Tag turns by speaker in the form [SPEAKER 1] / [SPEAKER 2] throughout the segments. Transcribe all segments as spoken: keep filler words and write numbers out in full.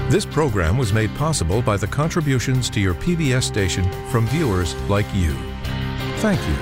[SPEAKER 1] This program was made possible by the contributions to your P B S station from viewers like you. Thank you.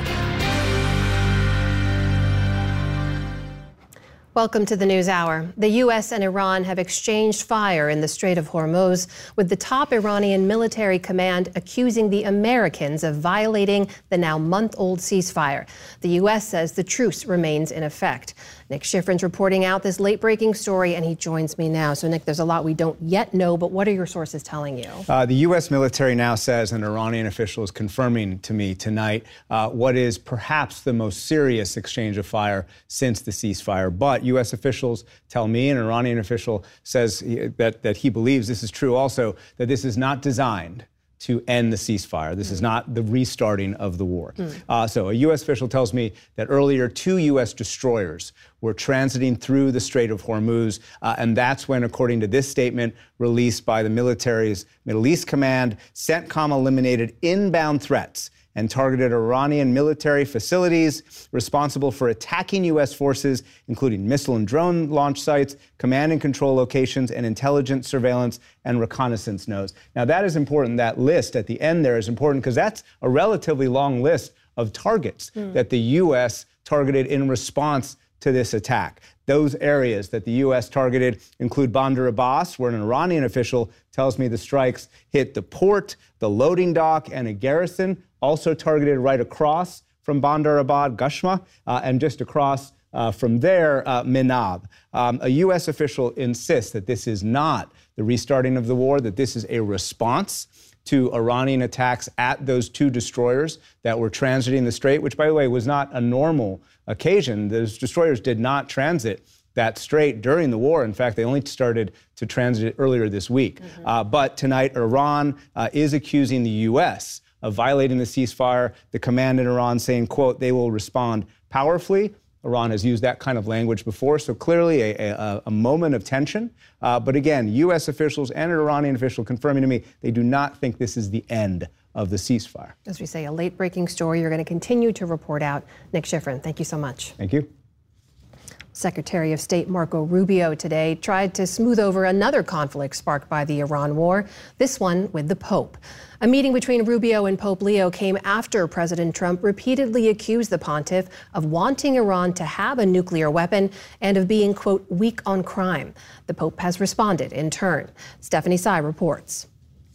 [SPEAKER 2] Welcome to the News Hour. The U S and Iran have exchanged fire in the Strait of Hormuz, with the top Iranian military command accusing the Americans of violating the now month-old ceasefire. The U S says the truce remains in effect. Nick Schifrin's reporting out this late-breaking story, and he joins me now. So, Nick, there's a lot we don't yet know, but what are your sources telling you?
[SPEAKER 3] Uh, the U S military now says an Iranian official is confirming to me tonight uh, what is perhaps the most serious exchange of fire since the ceasefire. But U S officials tell me, an Iranian official says he, that, that he believes this is true also, that this is not designed to end the ceasefire. This mm. is not the restarting of the war. Mm. Uh, so a U S official tells me that earlier two U S destroyers were transiting through the Strait of Hormuz, uh, and that's when, according to this statement released by the military's Middle East Command, CENTCOM eliminated inbound threats and targeted Iranian military facilities responsible for attacking U S forces, including missile and drone launch sites, command and control locations, and intelligence, surveillance, and reconnaissance nodes. Now, that is important. That list at the end there is important because that's a relatively long list of targets mm. that the U S targeted in response to this attack. Those areas that the U S targeted include Bandar Abbas, where an Iranian official tells me the strikes hit the port, the loading dock, and a garrison. Also targeted right across from Bandar Abbas, Gashma, uh, and just across uh, from there, uh, Minab. Um, a U S official insists that this is not the restarting of the war, that this is a response to Iranian attacks at those two destroyers that were transiting the strait, which, by the way, was not a normal occasion. Those destroyers did not transit that strait during the war. In fact, they only started to transit earlier this week. Mm-hmm. Uh, but tonight, Iran uh, is accusing the U S of violating the ceasefire. The command in Iran saying, quote, they will respond powerfully. Iran has used that kind of language before, so clearly a, a, a moment of tension. Uh, but again, U S officials and an Iranian official confirming to me they do not think this is the end of the ceasefire. As
[SPEAKER 2] we say, a late-breaking story you're going to continue to report out. Nick Schifrin, thank you so much.
[SPEAKER 3] Thank you.
[SPEAKER 2] Secretary of State Marco Rubio today tried to smooth over another conflict sparked by the Iran war, this one with the Pope. A meeting between Rubio and Pope Leo came after President Trump repeatedly accused the pontiff of wanting Iran to have a nuclear weapon and of being, quote, weak on crime. The Pope has responded in turn. Stephanie Tsai reports.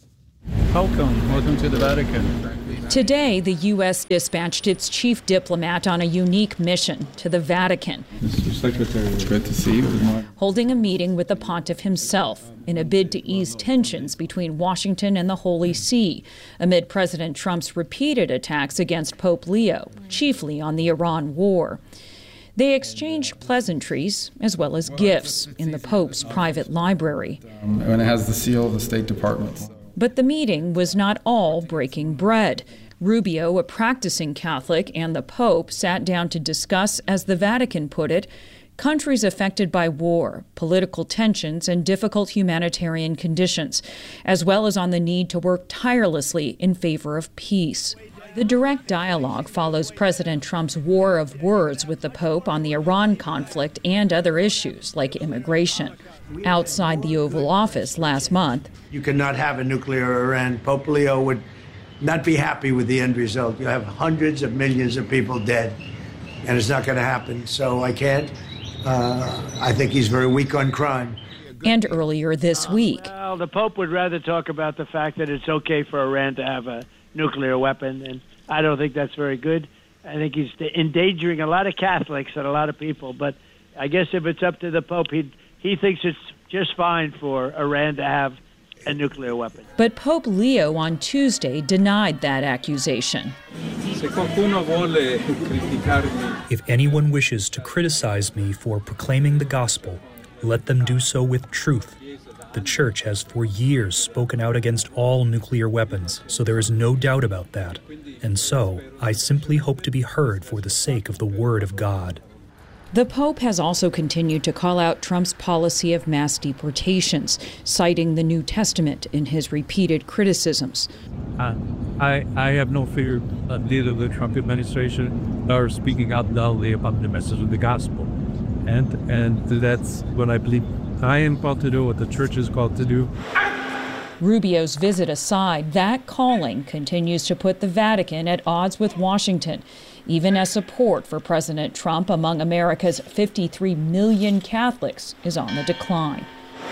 [SPEAKER 4] Welcome. Welcome to the Vatican.
[SPEAKER 5] Today, the U S dispatched its chief diplomat on a unique mission to the Vatican.
[SPEAKER 4] Mister Secretary, good to see you. Good morning.
[SPEAKER 5] Holding a meeting with the pontiff himself in a bid to ease tensions between Washington and the Holy See, amid President Trump's repeated attacks against Pope Leo, chiefly on the Iran war. They exchanged pleasantries as well as gifts in the Pope's private library.
[SPEAKER 4] Um, and it has the seal of the State Department.
[SPEAKER 5] But the meeting was not all breaking bread. Rubio, a practicing Catholic, and the Pope sat down to discuss, as the Vatican put it, countries affected by war, political tensions, and difficult humanitarian conditions, as well as on the need to work tirelessly in favor of peace. The direct dialogue follows President Trump's war of words with the Pope on the Iran conflict and other issues like immigration. Outside the Oval Office last month,
[SPEAKER 6] you cannot have a nuclear Iran. Pope Leo would not be happy with the end result. You have hundreds of millions of people dead, and it's not going to happen. So I can't. Uh, I think he's very weak on crime.
[SPEAKER 5] And earlier this week.
[SPEAKER 7] Well, the Pope would rather talk about the fact that it's okay for Iran to have a nuclear weapon, and I don't think that's very good. I think he's endangering a lot of Catholics and a lot of people. But I guess if it's up to the Pope, he he thinks it's just fine for Iran to have a nuclear weapon.
[SPEAKER 5] But Pope Leo on Tuesday denied that accusation.
[SPEAKER 8] If anyone wishes to criticize me for proclaiming the gospel, let them do so with truth. The Church has for years spoken out against all nuclear weapons, so there is no doubt about that. And so, I simply hope to be heard for the sake of the Word of God.
[SPEAKER 5] The Pope has also continued to call out Trump's policy of mass deportations, citing the New Testament in his repeated criticisms.
[SPEAKER 9] Uh, I, I have no fear of neither the Trump administration nor speaking out loudly about the message of the gospel. And, and that's what I believe I am called to do what the church is called to do.
[SPEAKER 5] Rubio's visit aside, that calling continues to put the Vatican at odds with Washington, even as support for President Trump among America's fifty-three million Catholics is on the decline.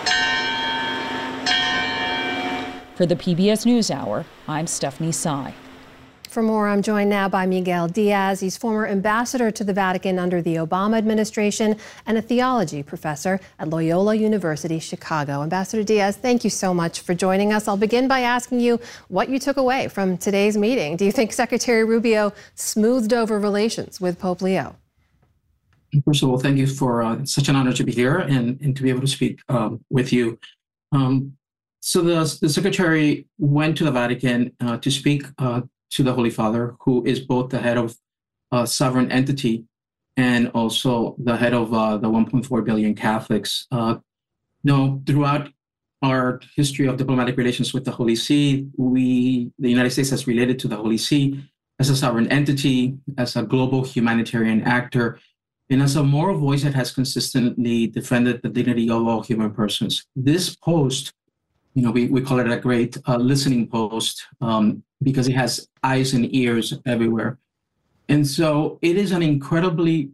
[SPEAKER 5] For the P B S NewsHour, I'm Stephanie Sy.
[SPEAKER 2] For more, I'm joined now by Miguel Diaz. He's former ambassador to the Vatican under the Obama administration and a theology professor at Loyola University, Chicago. Ambassador Diaz, thank you so much for joining us. I'll begin by asking you what you took away from today's meeting. Do you think Secretary Rubio smoothed over relations with Pope Leo?
[SPEAKER 10] First of all, thank you for uh, such an honor to be here and, and to be able to speak um, with you. Um, so the, the Secretary went to the Vatican uh, to speak uh, to the Holy Father, who is both the head of a sovereign entity and also the head of uh, the one point four billion Catholics. Uh, no, throughout our history of diplomatic relations with the Holy See, we, the United States has related to the Holy See as a sovereign entity, as a global humanitarian actor, and as a moral voice that has consistently defended the dignity of all human persons. This post, you know, we, we call it a great uh, listening post um, because it has eyes and ears everywhere. And so it is an incredibly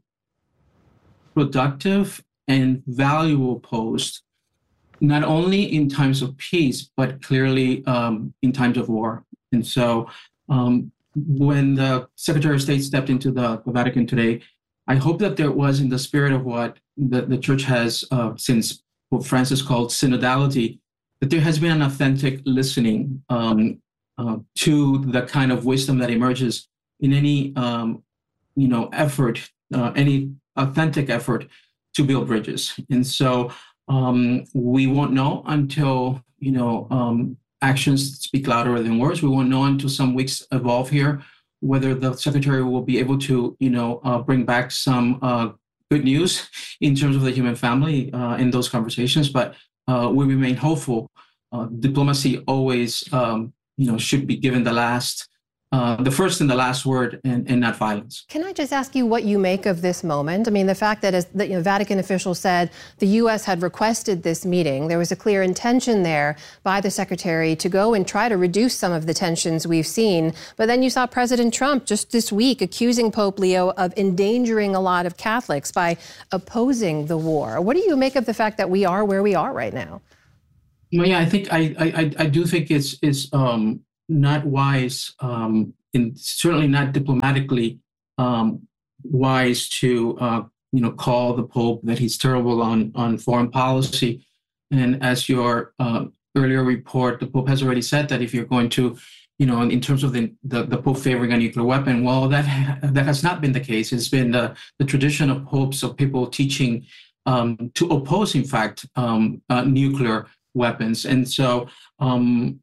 [SPEAKER 10] productive and valuable post, not only in times of peace, but clearly um, in times of war. And so um, when the Secretary of State stepped into the, the Vatican today, I hope that there was, in the spirit of what the, the church has uh, since Pope Francis called synodality, that there has been an authentic listening um, uh, to the kind of wisdom that emerges in any, um, you know, effort, uh, any authentic effort to build bridges. And so um, we won't know until, you know, um, actions speak louder than words. We won't know until some weeks evolve here whether the Secretary will be able to, you know, uh, bring back some uh, good news in terms of the human family uh, in those conversations. But uh, we remain hopeful. Uh, diplomacy always, um, you know, should be given the last, uh, the first and the last word, and, and not violence.
[SPEAKER 2] Can I just ask you what you make of this moment? I mean, the fact that, as the you know, Vatican officials said, the U S had requested this meeting. There was a clear intention there by the Secretary to go and try to reduce some of the tensions we've seen. But then you saw President Trump just this week accusing Pope Leo of endangering a lot of Catholics by opposing the war. What do you make of the fact that we are where we are right now?
[SPEAKER 10] Well, yeah, I think I I, I do think it's it's um, not wise, um, and certainly not diplomatically um, wise to uh, you know call the Pope that he's terrible on on foreign policy. And as your uh, earlier report, the Pope has already said that if you're going to, you know, in terms of the the, the Pope favoring a nuclear weapon, well, that that has not been the case. It's been the the tradition of popes, of people teaching um, to oppose, in fact, um, uh, nuclear weapons. And so um,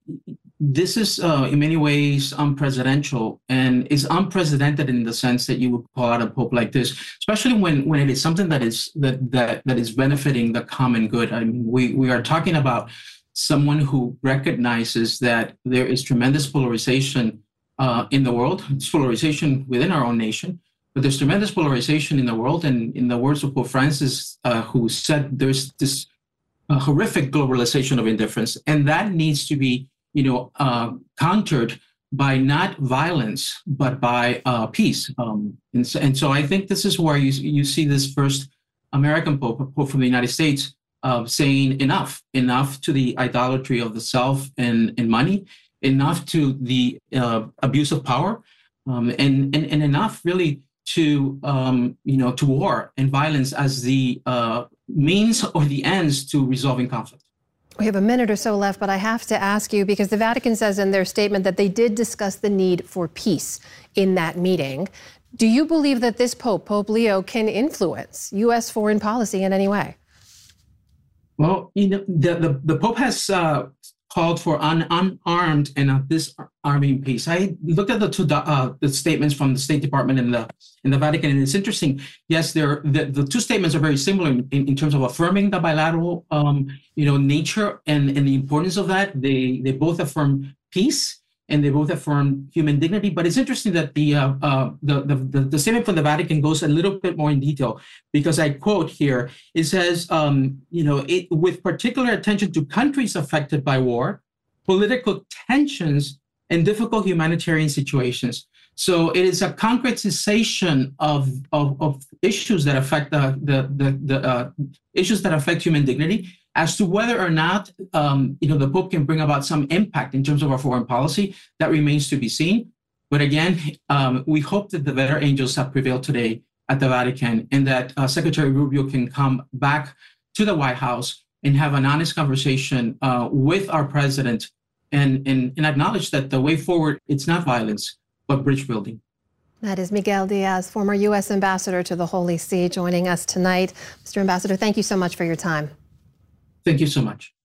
[SPEAKER 10] this is uh, in many ways unpresidential, and is unprecedented in the sense that you would call out a pope like this, especially when, when it is something that is that, that that is benefiting the common good. I mean, we, we are talking about someone who recognizes that there is tremendous polarization uh, in the world. It's polarization within our own nation, but there's tremendous polarization in the world. And in the words of Pope Francis, uh, who said there's this a horrific globalization of indifference, and that needs to be, you know, uh, countered by not violence, but by uh, peace. Um, and, so, and so I think this is where you you see this first American Pope, Pope from the United States, uh, saying enough, enough to the idolatry of the self and, and money, enough to the uh, abuse of power, um, and, and and enough really to um, you know to war and violence as the uh, means or the ends to resolving conflict.
[SPEAKER 2] We have a minute or so left, but I have to ask you, because the Vatican says in their statement that they did discuss the need for peace in that meeting. Do you believe that this Pope, Pope Leo, can influence U S foreign policy in any way?
[SPEAKER 10] Well, you know, the, the, the Pope has uh, called for un, unarmed and disarming peace. I looked at the two uh, the statements from the State Department and the in the Vatican, and it's interesting. Yes, they're, the the two statements are very similar in, in terms of affirming the bilateral, um, you know, nature and, and the importance of that. They they both affirm peace, and they both affirm human dignity. But it's interesting that the, uh, uh, the, the, the, the statement from the Vatican goes a little bit more in detail, because I quote here, it says, um, you know, it, with particular attention to countries affected by war, political tensions, and difficult humanitarian situations. So it is a concretization of, of, of issues that affect the, the, the, the uh, issues that affect human dignity. As to whether or not, um, you know, the Pope can bring about some impact in terms of our foreign policy, that remains to be seen. But again, um, we hope that the better angels have prevailed today at the Vatican, and that uh, Secretary Rubio can come back to the White House and have an honest conversation uh, with our president, and, and, and acknowledge that the way forward, it's not violence, but bridge building.
[SPEAKER 2] That is Miguel Diaz, former U S ambassador to the Holy See, joining us tonight. Mister Ambassador, thank you so much for your time.
[SPEAKER 10] Thank you so much.